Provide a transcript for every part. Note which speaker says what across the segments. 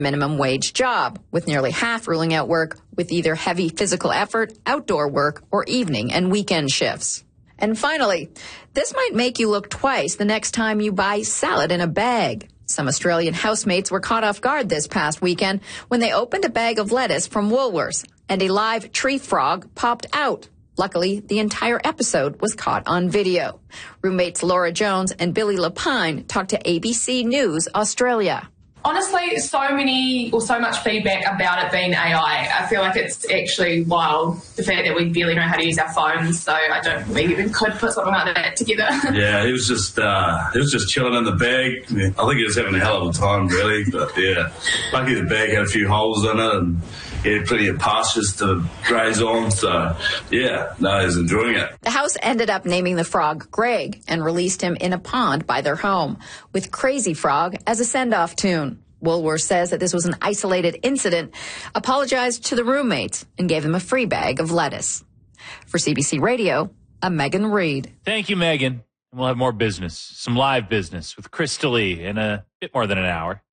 Speaker 1: minimum wage job, with nearly half ruling out work with either heavy physical effort, outdoor work, or evening and weekend shifts. And finally, this might make you look twice the next time you buy salad in a bag. Some Australian housemates were caught off guard this past weekend when they opened a bag of lettuce from Woolworths and a live tree frog popped out. Luckily, the entire episode was caught on video. Roommates Laura Jones and Billy Lapine talked to ABC News Australia.
Speaker 2: Honestly, so much feedback about it being AI. I feel like it's actually wild, the fact that we barely know how to use our phones, so I don't think we even could put something like that together.
Speaker 3: Yeah, he was just chilling in the bag. I think he was having a hell of a time, really, but yeah. Lucky the bag had a few holes in it and he had plenty of pastures to graze on, so yeah, no, he was enjoying it.
Speaker 1: The house ended up naming the frog Greg and released him in a pond by their home, with Crazy Frog as a send-off tune. Woolworths says that this was an isolated incident, apologized to the roommates, and gave them a free bag of lettuce. For CBC Radio, I'm Megan Reed.
Speaker 4: Thank you, Megan. And we'll have more business, some live business with Krista Lee in a bit more than an hour.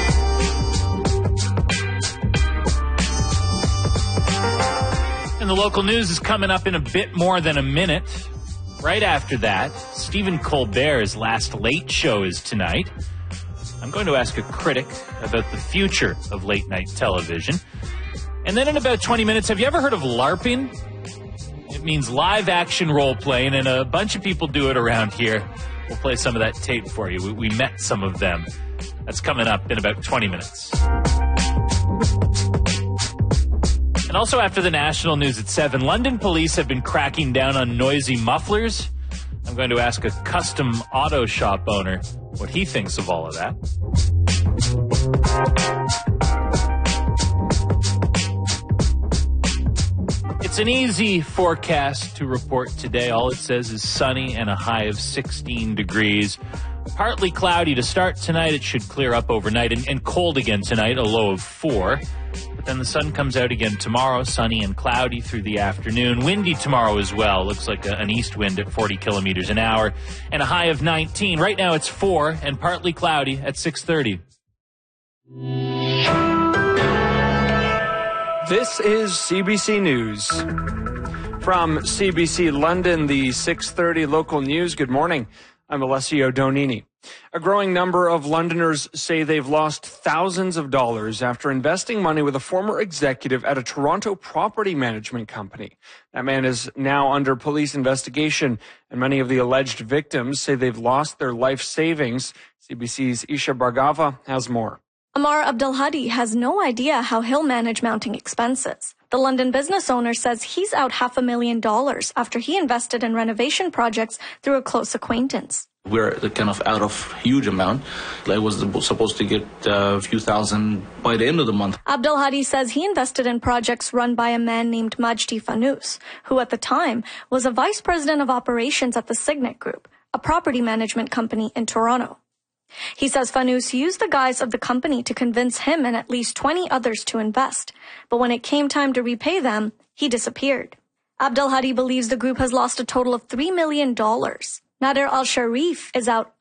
Speaker 4: And the local news is coming up in a bit more than a minute. Right after that, Stephen Colbert's last late show is tonight. I'm going to ask a critic about the future of late-night television. And then in about 20 minutes, have you ever heard of LARPing? It means live-action role-playing, and a bunch of people do it around here. We'll play some of that tape for you. We met some of them. That's coming up in about 20 minutes. And also after the national news at 7, London police have been cracking down on noisy mufflers. I'm going to ask a custom auto shop owner what he thinks of all of that. It's an easy forecast to report today. All it says is sunny and a high of 16 degrees. Partly cloudy to start tonight. It should clear up overnight and cold again tonight, a low of 4. But then the sun comes out again tomorrow, sunny and cloudy through the afternoon. Windy tomorrow as well. Looks like an east wind at 40 kilometers an hour and a high of 19. Right now it's 4 and partly cloudy at 6:30.
Speaker 5: This is CBC News. From CBC London, the 6:30 local news. Good morning. I'm Alessio Donini. A growing number of Londoners say they've lost thousands of dollars after investing money with a former executive at a Toronto property management company. That man is now under police investigation, and many of the alleged victims say they've lost their life savings. CBC's Isha Bhargava has more.
Speaker 6: Amar Abdelhadi has no idea how he'll manage mounting expenses. The London business owner says he's out $500,000 after he invested in renovation projects through a close acquaintance.
Speaker 7: We're kind of out of huge amount. I was supposed to get a few thousand by the end of the month.
Speaker 6: Abdelhadi says he invested in projects run by a man named Majdi Fanous, who at the time was a vice president of operations at the Signet Group, a property management company in Toronto. He says Fanous used the guise of the company to convince him and at least 20 others to invest. But when it came time to repay them, he disappeared. Abdelhadi believes the group has lost a total of $3 million. Nader Al-Sharif is out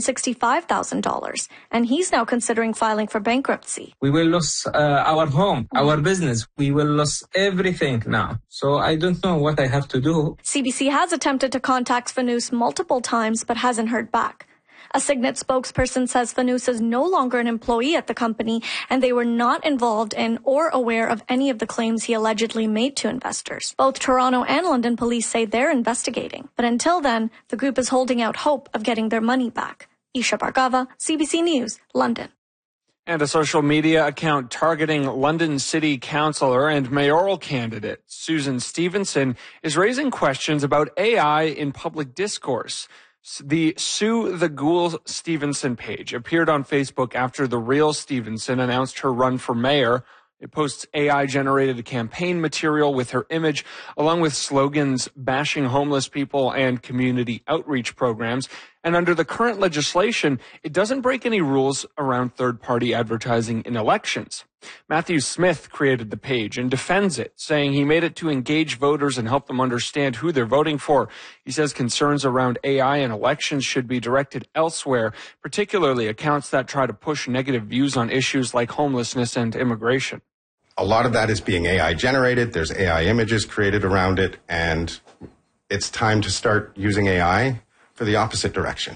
Speaker 6: $165,000, and he's now considering filing for bankruptcy.
Speaker 8: We will lose our home, our business. We will lose everything now. So I don't know what I have to do.
Speaker 6: CBC has attempted to contact Fanous multiple times, but hasn't heard back. A Signet spokesperson says Fanous is no longer an employee at the company, and they were not involved in or aware of any of the claims he allegedly made to investors. Both Toronto and London police say they're investigating. But until then, the group is holding out hope of getting their money back. Isha Bhargava, CBC News, London.
Speaker 5: And a social media account targeting London City Councillor and mayoral candidate Susan Stevenson is raising questions about AI in public discourse. The Sue the Ghoul Stevenson page appeared on Facebook after the real Stevenson announced her run for mayor. It posts AI-generated campaign material with her image, along with slogans bashing homeless people and community outreach programs. And under the current legislation, it doesn't break any rules around third-party advertising in elections. Matthew Smith created the page and defends it, saying he made it to engage voters and help them understand who they're voting for. He says concerns around AI in elections should be directed elsewhere, particularly accounts that try to push negative views on issues like homelessness and immigration.
Speaker 9: A lot of that is being AI generated. There's AI images created around it, and it's time to start using AI for the opposite direction.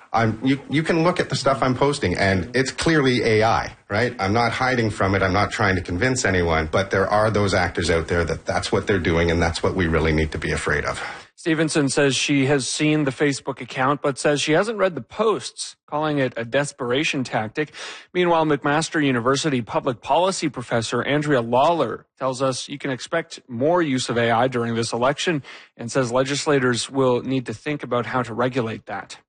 Speaker 9: You can look at the stuff I'm posting, and it's clearly AI, right? I'm not hiding from it. I'm not trying to convince anyone, but there are those actors out there that's what they're doing, and that's what we really need to be afraid of.
Speaker 5: Stevenson says she has seen the Facebook account, but says she hasn't read the posts, calling it a desperation tactic. Meanwhile, McMaster University public policy professor Andrea Lawler tells us you can expect more use of AI during this election and says legislators will need to think about how to regulate that.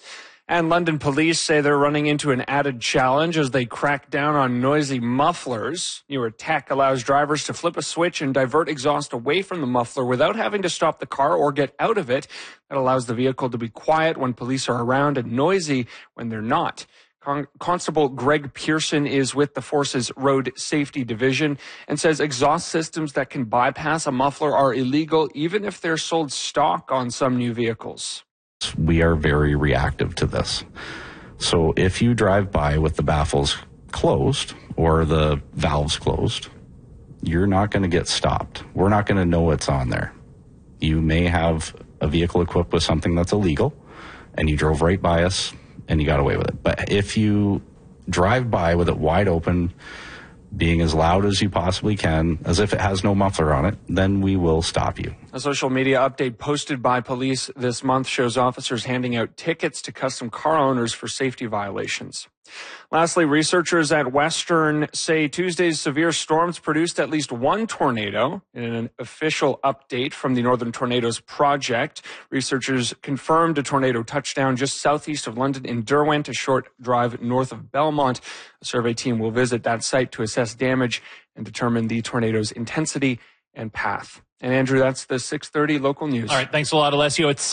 Speaker 5: And London police say they're running into an added challenge as they crack down on noisy mufflers. Newer tech allows drivers to flip a switch and divert exhaust away from the muffler without having to stop the car or get out of it. That allows the vehicle to be quiet when police are around and noisy when they're not. Constable Greg Pearson is with the force's Road Safety Division and says exhaust systems that can bypass a muffler are illegal even if they're sold stock on some new vehicles.
Speaker 10: We are very reactive to this. So if you drive by with the baffles closed or the valves closed, you're not going to get stopped. We're not going to know it's on there. You may have a vehicle equipped with something that's illegal and you drove right by us and you got away with it. But if you drive by with it wide open, being as loud as you possibly can, as if it has no muffler on it, then we will stop you.
Speaker 5: A social media update posted by police this month shows officers handing out tickets to custom car owners for safety violations. Lastly, researchers at Western say Tuesday's severe storms produced at least one tornado. In an official update from the Northern Tornadoes Project, researchers confirmed a tornado touchdown just southeast of London in Derwent, a short drive north of Belmont. A survey team will visit that site to assess damage and determine the tornado's intensity and path. And Andrew, that's the 6:30 local news.
Speaker 4: All right, thanks a lot, Alessio. It's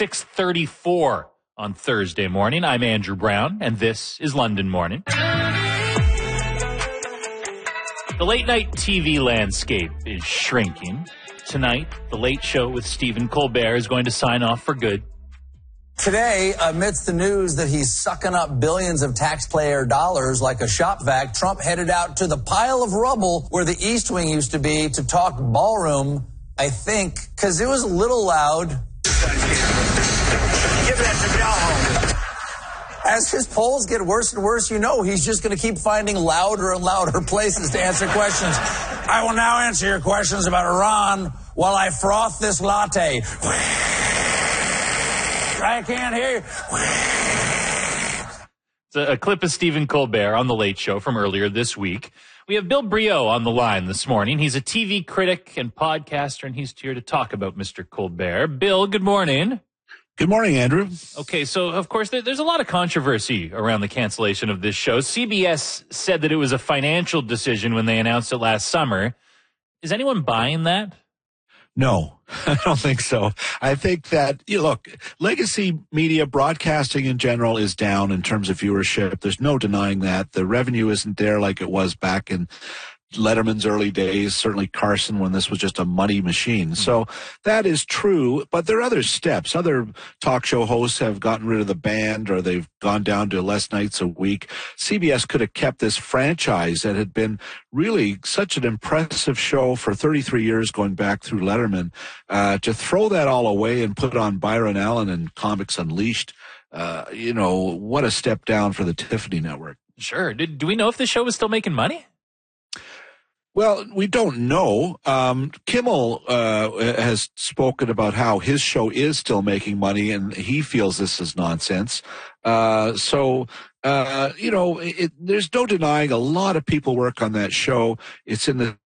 Speaker 4: 6:34 on Thursday morning. I'm Andrew Brown, and this is London Morning. The late-night TV landscape is shrinking. Tonight, The Late Show with Stephen Colbert is going to sign off for good.
Speaker 11: Today, amidst the news that he's sucking up billions of taxpayer dollars like a shop vac, Trump headed out to the pile of rubble where the East Wing used to be to talk ballroom, I think, because it was a little loud. Give that to Gallo. As his polls get worse and worse, you know he's just going to keep finding louder and louder places to answer questions. I will now answer your questions about Iran while I froth this latte. I can't hear you.
Speaker 4: It's a clip of Stephen Colbert on The Late Show from earlier this week. We have Bill Brioux on the line this morning. He's a TV critic and podcaster, and he's here to talk about Mr. Colbert. Bill, good morning.
Speaker 12: Good morning, Andrew.
Speaker 4: Okay, so, of course, there's a lot of controversy around the cancellation of this show. CBS said that it was a financial decision when they announced it last summer. Is anyone buying that?
Speaker 12: No, I don't think so. I think that, look, legacy media broadcasting in general is down in terms of viewership. There's no denying that. The revenue isn't there like it was back in Letterman's early days, certainly Carson when this was just a money machine. So that is true, but there are other steps. Other talk show hosts have gotten rid of the band or they've gone down to less nights a week. CBS could have kept this franchise that had been really such an impressive show for 33 years going back through Letterman. To throw that all away and put on Byron Allen and Comics Unleashed, what a step down for the Tiffany Network.
Speaker 4: Sure. Do we know if the show was still making money?
Speaker 12: Well, we don't know. Kimmel has spoken about how his show is still making money, and he feels this is nonsense. There's no denying a lot of people work on that show. It's in the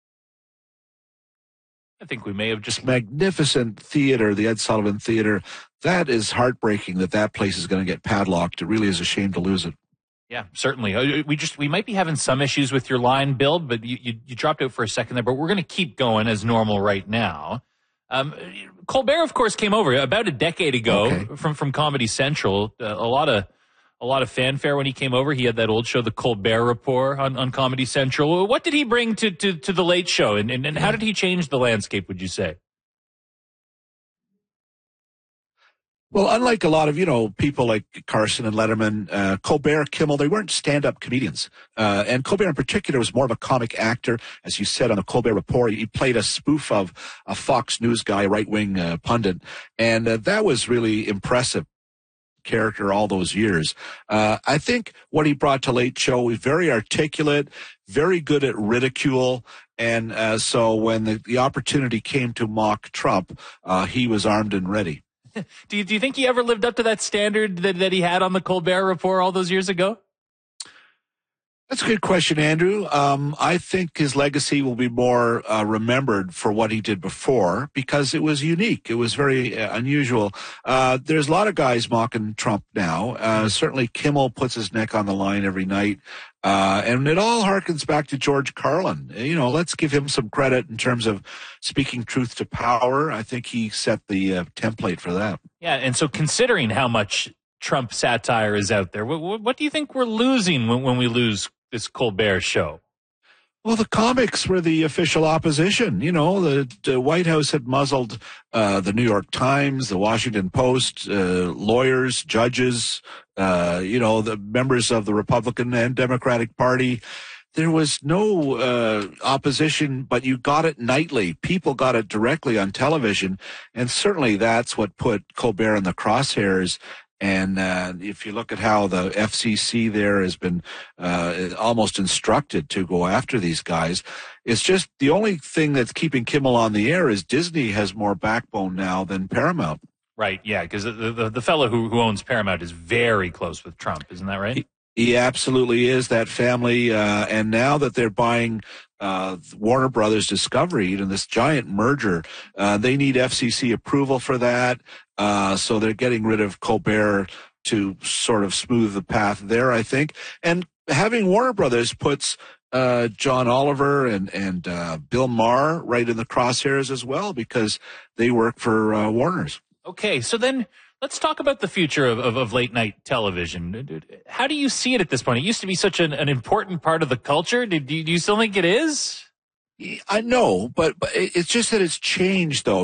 Speaker 4: I think we may have just
Speaker 12: magnificent theater, the Ed Sullivan Theater. That is heartbreaking that place is going to get padlocked. It really is a shame to lose it.
Speaker 4: Yeah, certainly. We might be having some issues with your line, Bill, but you dropped out for a second there, but we're going to keep going as normal right now. Colbert, of course, came over about a decade ago from Comedy Central. A lot of fanfare when he came over. He had that old show, The Colbert Report, on Comedy Central. What did he bring to the Late Show, and how did he change the landscape, would you say?
Speaker 12: Well, unlike a lot of, people like Carson and Letterman, Colbert, Kimmel, they weren't stand-up comedians. And Colbert in particular was more of a comic actor. As you said on the Colbert Report, he played a spoof of a Fox News guy, right-wing pundit. And that was really impressive character all those years. I think what he brought to Late Show was very articulate, very good at ridicule. And so when the opportunity came to mock Trump, he was armed and ready.
Speaker 4: Do you think he ever lived up to that standard that he had on the Colbert Report all those years ago?
Speaker 12: That's a good question, Andrew. I think his legacy will be more remembered for what he did before because it was unique. It was very unusual. There's a lot of guys mocking Trump now. Certainly Kimmel puts his neck on the line every night. And it all harkens back to George Carlin. Let's give him some credit in terms of speaking truth to power. I think he set the template for that.
Speaker 4: Yeah, and so considering how much Trump satire is out there, what do you think we're losing when we lose this Colbert show?
Speaker 12: Well, the comics were the official opposition. The White House had muzzled the New York Times, the Washington Post, lawyers, judges, the members of the Republican and Democratic Party. There was no opposition, but you got it nightly. People got it directly on television, and certainly that's what put Colbert in the crosshairs. And if you look at how the FCC there has been almost instructed to go after these guys, it's just the only thing that's keeping Kimmel on the air is Disney has more backbone now than Paramount.
Speaker 4: Right, yeah, because the fellow who owns Paramount is very close with Trump, isn't that right?
Speaker 12: He absolutely is, that family. And now that they're buying Warner Brothers Discovery in this giant merger, they need FCC approval for that. So they're getting rid of Colbert to sort of smooth the path there, I think. And having Warner Brothers puts John Oliver and Bill Maher right in the crosshairs as well because they work for Warner's.
Speaker 4: Okay, so then let's talk about the future of late night television. How do you see it at this point? It used to be such an important part of the culture. Do you still think it is?
Speaker 12: I know, but it's just that it's changed, though.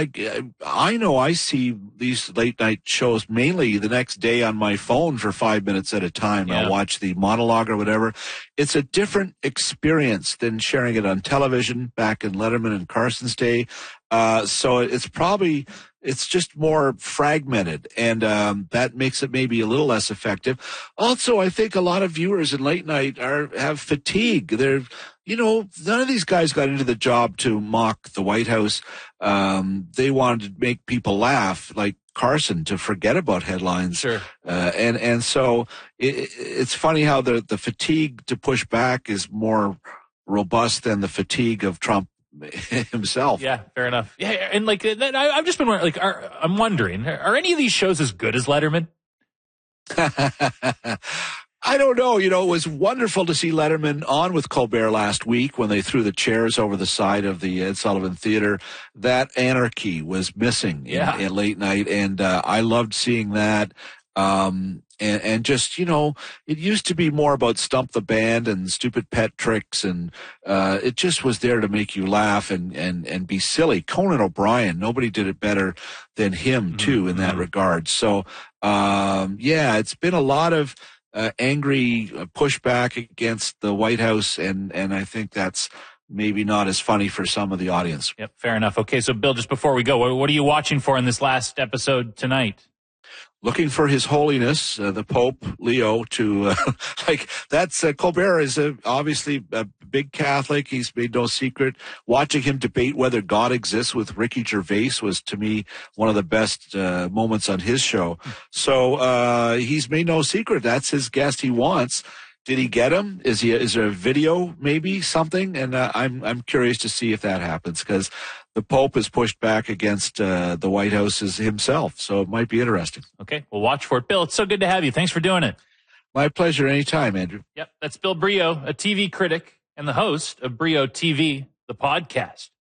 Speaker 12: I see these late night shows mainly the next day on my phone for 5 minutes at a time. Yeah. I'll watch the monologue or whatever. It's a different experience than sharing it on television back in Letterman and Carson's day. So it's just more fragmented, and that makes it maybe a little less effective. Also, I think a lot of viewers in late night have fatigue. None of these guys got into the job to mock the White House. They wanted to make people laugh, like Carson, to forget about headlines.
Speaker 4: Sure.
Speaker 12: And so it's funny how the fatigue to push back is more robust than the fatigue of Trump himself.
Speaker 4: Yeah, fair enough. Yeah, and I've just been wondering, I'm wondering, are any of these shows as good as Letterman?
Speaker 12: I don't know. It was wonderful to see Letterman on with Colbert last week when they threw the chairs over the side of the Ed Sullivan Theater. That anarchy was missing in late night, and I loved seeing that. And just, it used to be more about Stump the Band and stupid pet tricks, and it just was there to make you laugh and be silly. Conan O'Brien, nobody did it better than him, too, in that regard. So, it's been a lot of angry pushback against the White House, and I think that's maybe not as funny for some of the audience.
Speaker 4: Yep, fair enough. Okay, so Bill, just before we go, what are you watching for in this last episode tonight?
Speaker 12: Looking for His Holiness, the Pope Leo, to Colbert is obviously a big Catholic. He's made no secret. Watching him debate whether God exists with Ricky Gervais was, to me, one of the best moments on his show. So he's made no secret. That's his guest he wants. Did he get him? Is there a video, maybe something? And I'm curious to see if that happens, because the Pope is pushed back against the White House himself. So it might be interesting.
Speaker 4: Okay, we'll watch for it. Bill, it's so good to have you. Thanks for doing it.
Speaker 12: My pleasure. Anytime, Andrew.
Speaker 4: Yep, that's Bill Brioux, a TV critic and the host of Brioux TV, the podcast.